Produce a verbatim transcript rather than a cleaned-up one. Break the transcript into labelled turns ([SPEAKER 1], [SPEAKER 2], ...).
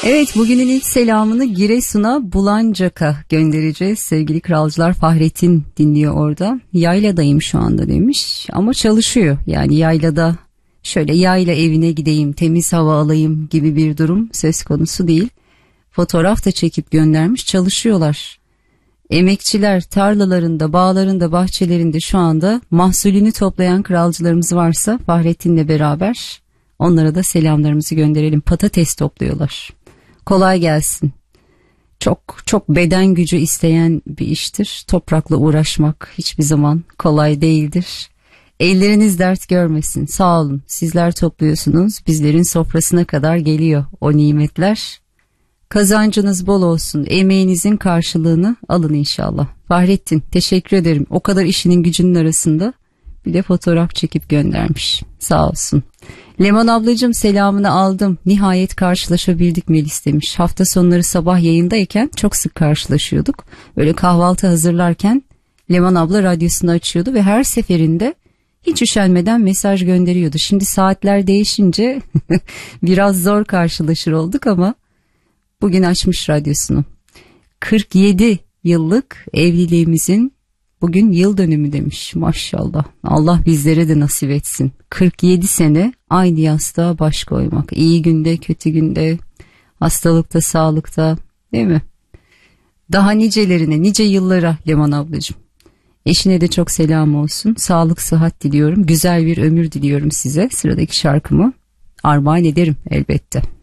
[SPEAKER 1] Evet, bugünün ilk selamını Giresun'a Bulancak'a göndereceğiz. Sevgili kralcılar, Fahrettin dinliyor orada. Yayladayım şu anda demiş ama çalışıyor. Yani yaylada şöyle yayla evine gideyim, temiz hava alayım gibi bir durum söz konusu değil. Fotoğraf da çekip göndermiş, çalışıyorlar. Emekçiler tarlalarında, bağlarında, bahçelerinde şu anda mahsulünü toplayan kralcılarımız varsa Fahrettin'le beraber onlara da selamlarımızı gönderelim. Patates topluyorlar. Kolay gelsin. Çok çok beden gücü isteyen bir iştir. Toprakla uğraşmak hiçbir zaman kolay değildir. Elleriniz dert görmesin. Sağ olun. Sizler topluyorsunuz. Bizlerin sofrasına kadar geliyor o nimetler. Kazancınız bol olsun. Emeğinizin karşılığını alın inşallah. Fahrettin, teşekkür ederim. O kadar işinin gücünün arasında bir de fotoğraf çekip göndermiş. Sağ olsun. Leman ablacığım, selamını aldım. Nihayet karşılaşabildik Melis demiş. Hafta sonları sabah yayındayken çok sık karşılaşıyorduk. Böyle kahvaltı hazırlarken Leman abla radyosunu açıyordu ve her seferinde hiç üşenmeden mesaj gönderiyordu. Şimdi saatler değişince biraz zor karşılaşır olduk ama bugün açmış radyosunu. kırk yedi yıllık evliliğimizin bugün yıl dönümü demiş. Maşallah. Allah bizlere de nasip etsin. kırk yedi sene aynı yastığa baş koymak. İyi günde, kötü günde, hastalıkta, sağlıkta, değil mi? Daha nicelerine, nice yıllara Leman ablacığım. Eşine de çok selam olsun. Sağlık, sıhhat diliyorum. Güzel bir ömür diliyorum size. Sıradaki şarkımı armağan ederim elbette.